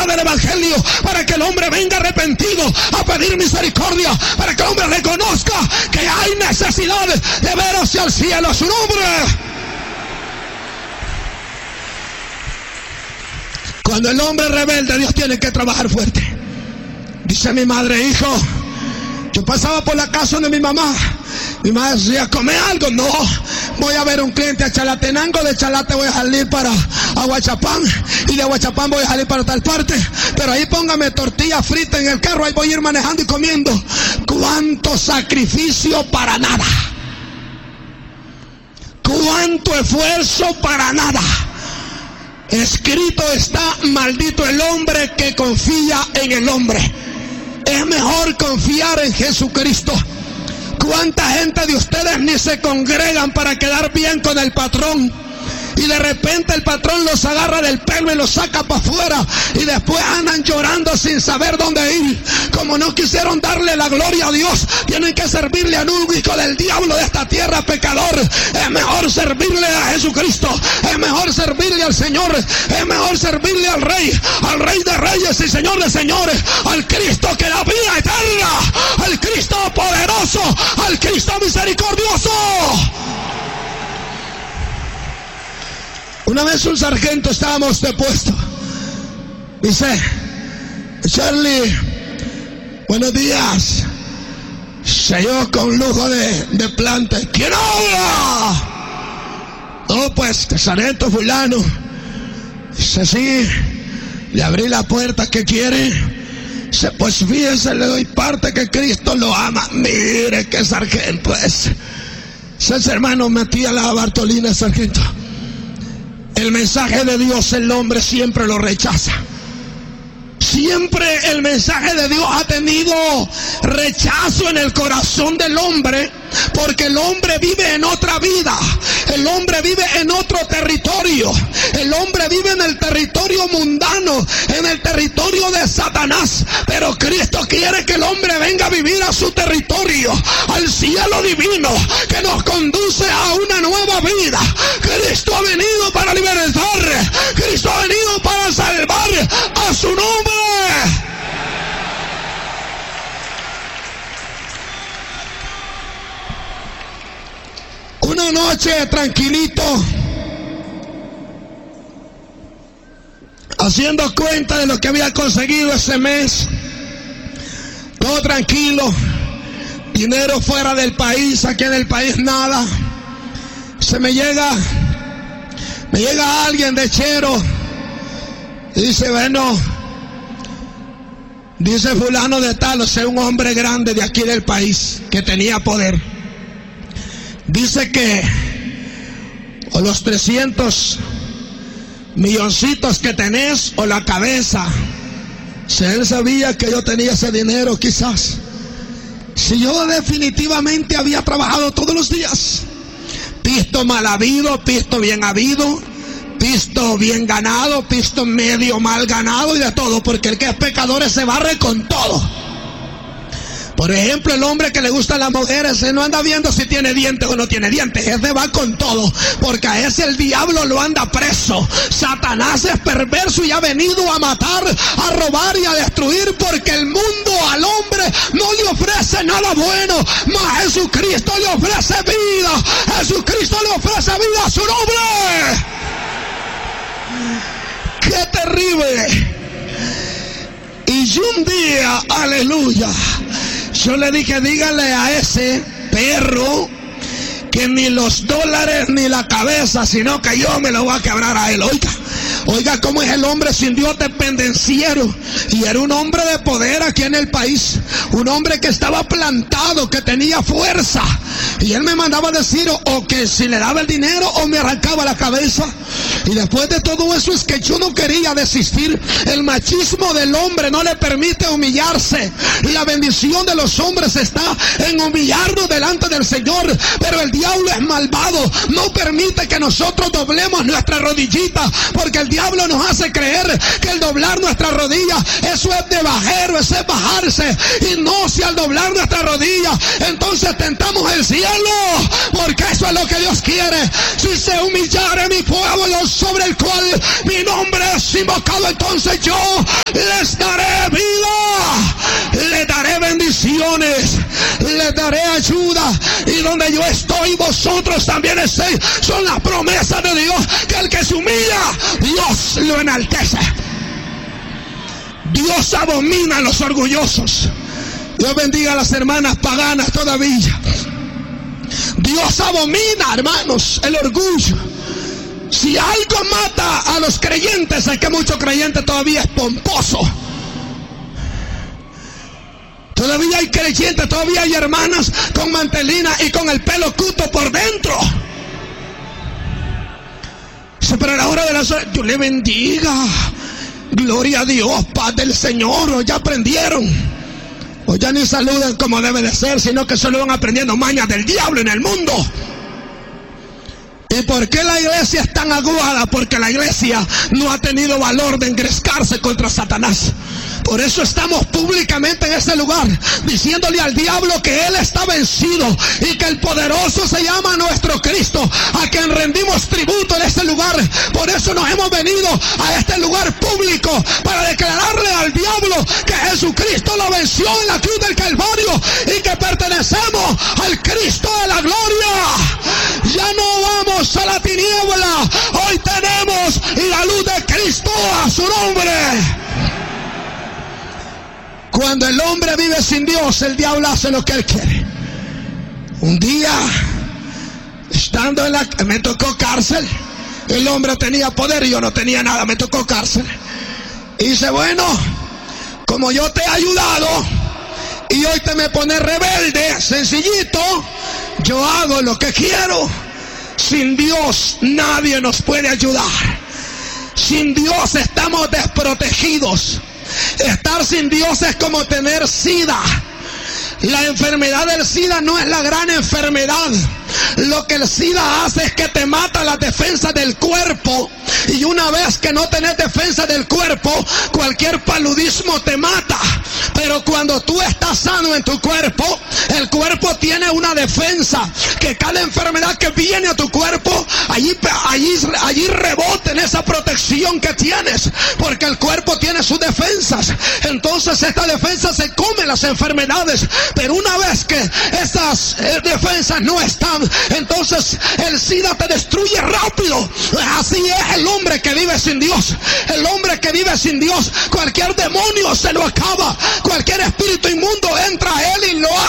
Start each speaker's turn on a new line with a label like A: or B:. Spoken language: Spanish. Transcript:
A: verdad del evangelio, para que el hombre venga arrepentido a pedir misericordia, para que el hombre reconozca que hay necesidad de ver hacia el cielo a su nombre. Cuando el hombre es rebelde, Dios tiene que trabajar fuerte. Dice mi madre: hijo, yo pasaba por la casa de mi mamá. Mi madre decía: ¿come algo? No, voy a ver un cliente a Chalatenango, de Chalate voy a salir para Aguachapán, y de Aguachapán voy a salir para tal parte, pero ahí póngame tortilla frita en el carro, ahí voy a ir manejando y comiendo. ¿Cuánto sacrificio para nada? ¿Cuánto esfuerzo para nada? Escrito está: maldito el hombre que confía en el hombre. Es mejor confiar en Jesucristo. ¿Cuánta gente de ustedes ni se congregan para quedar bien con el patrón? Y de repente el patrón los agarra del pelo y los saca para afuera, y después andan llorando sin saber dónde ir. Como no quisieron darle la gloria a Dios, tienen que servirle al único del diablo de esta tierra, pecador. Es mejor servirle a Jesucristo, es mejor servirle al Señor, es mejor servirle al Rey de reyes y Señor de señores, al Cristo que da vida eterna, al Cristo poderoso, al Cristo misericordioso. Una vez un sargento, estábamos de puesto, dice: Charlie, buenos días. Se yo con lujo de planta. ¿Quién habla? No, pues sargento fulano. Dice: sí. Le abrí la puerta. ¿Qué quiere? Dice: pues fíjense, le doy parte que Cristo lo ama. Mire qué sargento es. Ese hermano Matías La Bartolina, sargento. El mensaje de Dios el hombre siempre lo rechaza. Siempre el mensaje de Dios ha tenido rechazo en el corazón del hombre, porque el hombre vive en otra vida, el hombre vive en otro territorio, el hombre vive en el territorio mundano, en el territorio de Satanás. Pero Cristo quiere que el hombre venga a vivir a su territorio, al cielo divino que nos conduce a una nueva vida. Cristo ha venido para libertar, Cristo ha venido para salvar a su nombre. Una noche tranquilito, haciendo cuenta de lo que había conseguido ese mes, todo tranquilo, dinero fuera del país, aquí en el país nada. Me llega alguien de Chero y dice: bueno, dice fulano de tal, o sea, un hombre grande de aquí del país que tenía poder. Dice que o los 300 milloncitos que tenés o la cabeza. Si él sabía que yo tenía ese dinero, quizás. Si yo definitivamente había trabajado todos los días, pisto mal habido, pisto bien habido, pisto bien ganado, pisto medio mal ganado y de todo, porque el que es pecador se barre con todo. Por ejemplo, el hombre que le gusta a las mujeres, no anda viendo si tiene dientes o no tiene dientes, ese va con todo, porque a ese el diablo lo anda preso. Satanás es perverso y ha venido a matar, a robar y a destruir, porque el mundo al hombre no le ofrece nada bueno, mas Jesucristo le ofrece vida. Jesucristo le ofrece vida a su nombre. ¡Qué terrible! Y un día, aleluya, yo le dije: dígale a ese perro que ni los dólares ni la cabeza, sino que yo me lo voy a quebrar a él. Oiga cómo es el hombre sin Dios, dependenciero. Y era un hombre de poder aquí en el país, un hombre que estaba plantado, que tenía fuerza. Y él me mandaba decir o que si le daba el dinero o me arrancaba la cabeza. Y después de todo eso es que yo no quería desistir. El machismo del hombre no le permite humillarse. La bendición de los hombres está en humillarnos delante del Señor. Pero el diablo es malvado, no permite que nosotros doblemos nuestra rodillita, porque el diablo nos hace creer que el doblar nuestra rodilla, eso es de bajero, eso es bajarse. Y no, si al doblar nuestra rodilla, entonces tentamos el cielo, porque eso es lo que Dios quiere. Si se humillare mi pueblo, los sobre el cual mi nombre es invocado, entonces yo les daré vida, les daré bendiciones, les daré ayuda, y donde yo estoy vosotros también estéis. Son las promesas de Dios, que el que se humilla, Dios lo enaltece. Dios abomina a los orgullosos. Dios bendiga a las hermanas paganas todavía. Dios abomina, hermanos, el orgullo. Si algo mata a los creyentes, es que muchos creyentes todavía es pomposo. Todavía hay creyentes, todavía hay hermanas con mantelina y con el pelo cuto por dentro. Pero a la hora de la Dios le bendiga, gloria a Dios, paz del Señor. O ya aprendieron, o ya ni saludan como debe de ser, sino que solo van aprendiendo mañas del diablo en el mundo. ¿Y por qué la iglesia es tan aguada? Porque la iglesia no ha tenido valor de engrescarse contra Satanás. Por eso estamos públicamente en este lugar, diciéndole al diablo que él está vencido y que el poderoso se llama nuestro Cristo, a quien rendimos tributo en este lugar. Por eso nos hemos venido a este lugar público, para declararle al diablo que Jesucristo lo venció en la cruz del Calvario y que pertenecemos al Cristo de la gloria. Ya no vamos a la tiniebla, hoy tenemos la luz de Cristo a su nombre. Cuando el hombre vive sin Dios, el diablo hace lo que él quiere. Un día, estando me tocó cárcel. El hombre tenía poder y yo no tenía nada, me tocó cárcel. Y dice, bueno, como yo te he ayudado y hoy te me pones rebelde, sencillito, yo hago lo que quiero. Sin Dios nadie nos puede ayudar. Sin Dios estamos desprotegidos. Estar sin Dios es como tener SIDA. La enfermedad del SIDA no es la gran enfermedad. Lo que el SIDA hace es que te mata las defensas del cuerpo. Y una vez que no tenés defensa del cuerpo, cualquier paludismo te mata. Pero cuando tú estás sano en tu cuerpo, el cuerpo tiene una defensa, que cada enfermedad que viene a tu cuerpo, allí rebota en esa protección que tienes, porque el cuerpo tiene sus defensas. Entonces esta defensa se come las enfermedades. Pero una vez que esas defensas no están, entonces el SIDA te destruye rápido. Así es el hombre que vive sin Dios. El hombre que vive sin Dios, cualquier demonio se lo acaba. Cualquier espíritu inmundo entra a él y lo